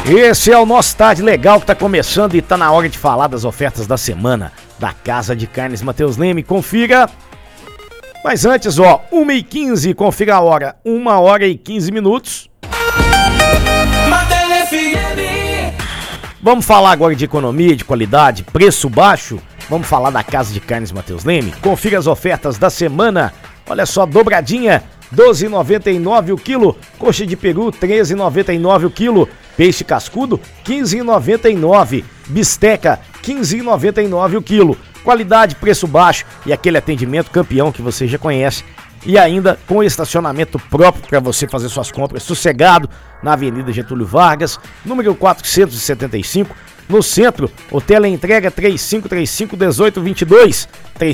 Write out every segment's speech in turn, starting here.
Esse é o nosso Tarde Legal que tá começando e tá na hora de falar das ofertas da semana da Casa de Carnes Matheus Leme. Confira. Mas antes, 1h15, confira a hora. 1h15. Vamos falar agora de economia, de qualidade, preço baixo. Vamos falar da Casa de Carnes Matheus Leme. Confira as ofertas da semana. Olha só, dobradinha, R$12,99 o quilo. Coxa de peru, R$13,99 o quilo. Peixe cascudo, R$15,99. Bisteca, R$15,99 o quilo. Qualidade, preço baixo e aquele atendimento campeão que você já conhece. E ainda com estacionamento próprio para você fazer suas compras sossegado na Avenida Getúlio Vargas, número 475. No centro, o teleentrega 3535-1822.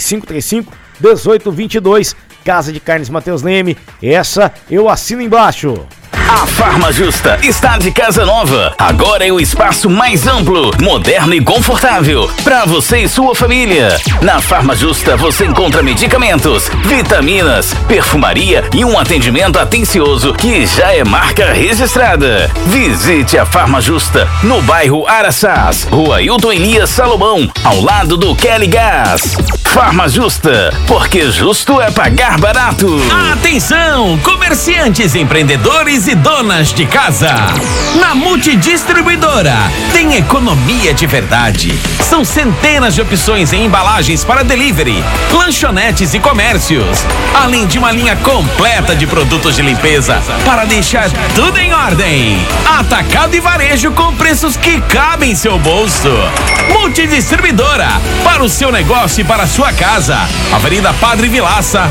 3535-1822. Casa de Carnes Matheus Leme. Essa eu assino embaixo. A Farma Justa está de casa nova. Agora é o espaço mais amplo, moderno e confortável para você e sua família. Na Farma Justa você encontra medicamentos, vitaminas, perfumaria e um atendimento atencioso que já é marca registrada. Visite a Farma Justa no bairro Araçás, Rua Hilton Elias Salomão, ao lado do Kelly Gás. Farma Justa, porque justo é pagar barato. Atenção, comerciantes, empreendedores e donas de casa. Na Multidistribuidora tem economia de verdade. São centenas de opções em embalagens para delivery, lanchonetes e comércios, além de uma linha completa de produtos de limpeza para deixar tudo em ordem. Atacado e varejo com preços que cabem em seu bolso. Multidistribuidora, para o seu negócio e para a sua casa. Avenida Padre Vilaça,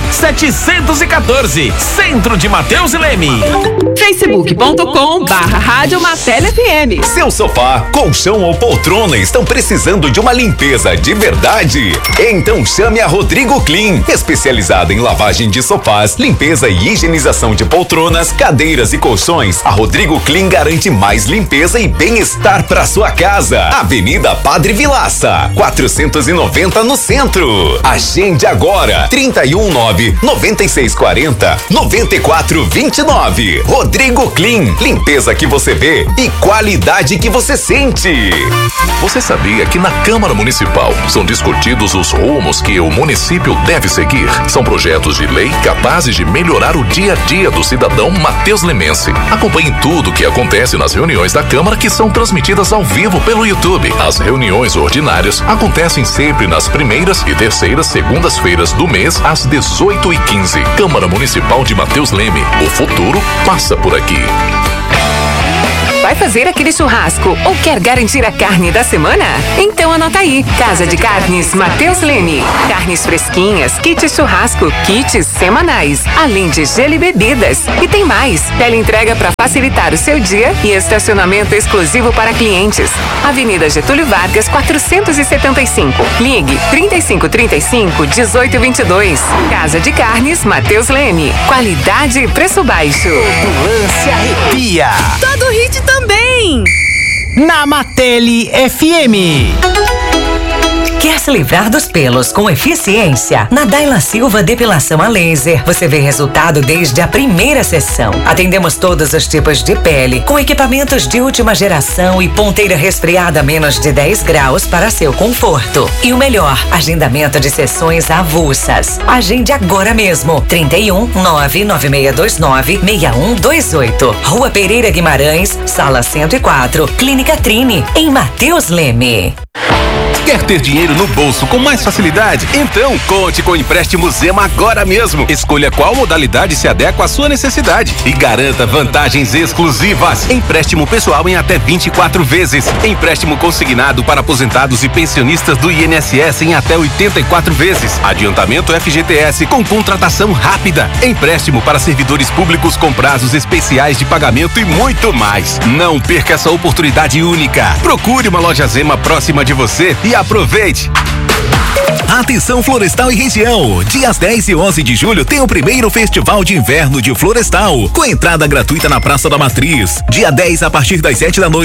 714, Centro de Matheus Leme. Facebook.com/Rádio Matélia FM. Seu sofá, colchão ou poltrona estão precisando de uma limpeza de verdade? Então chame a Rodrigo Clean, especializada em lavagem de sofás, limpeza e higienização de poltronas, cadeiras e colchões. A Rodrigo Clean garante mais limpeza e bem-estar para sua casa. Avenida Padre Vilaça, 490 no centro. Agende agora, 319-9640-9429. Rodrigo Clean, limpeza que você vê e qualidade que você sente. Você sabia que na Câmara Municipal são discutidos os rumos que o município deve seguir? São projetos de lei capazes de melhorar o dia a dia do cidadão Matheus Lemense. Acompanhe tudo o que acontece nas reuniões da Câmara, que são transmitidas ao vivo pelo YouTube. As reuniões ordinárias acontecem sempre nas primeiras e terceiras segundas-feiras do mês, às 18h15. Câmara Municipal de Matheus Leme. O futuro passa por aqui. Vai fazer aquele churrasco ou quer garantir a carne da semana? Então anota aí, Casa de Carnes Matheus Leme. Carnes fresquinhas, kit churrasco, kits semanais, além de gelo e bebidas. E tem mais, teleentrega para facilitar o seu dia e estacionamento exclusivo para clientes. Avenida Getúlio Vargas, 475. Ligue 3535-1822. Casa de Carnes Matheus Leme. Qualidade e preço baixo. Lance arrepia. Todo hit também. Na Matele FM. Quer se livrar dos pelos com eficiência? Na Daila Silva Depilação a Laser, você vê resultado desde a primeira sessão. Atendemos todos os tipos de pele, com equipamentos de última geração e ponteira resfriada a menos de 10 graus para seu conforto. E o melhor, agendamento de sessões avulsas. Agende agora mesmo. 31-99629-6128. Rua Pereira Guimarães, Sala 104, Clínica Trine, em Matheus Leme. Quer ter dinheiro no bolso com mais facilidade? Então, conte com o empréstimo Zema agora mesmo. Escolha qual modalidade se adequa à sua necessidade e garanta vantagens exclusivas. Empréstimo pessoal em até 24 vezes. Empréstimo consignado para aposentados e pensionistas do INSS em até 84 vezes. Adiantamento FGTS com contratação rápida. Empréstimo para servidores públicos com prazos especiais de pagamento e muito mais. Não perca essa oportunidade única. Procure uma loja Zema próxima de você e aproveite! Atenção Florestal e região, dias 10 e 11 de julho tem o primeiro Festival de Inverno de Florestal, com entrada gratuita na Praça da Matriz. Dia 10 a partir das 7 da noite.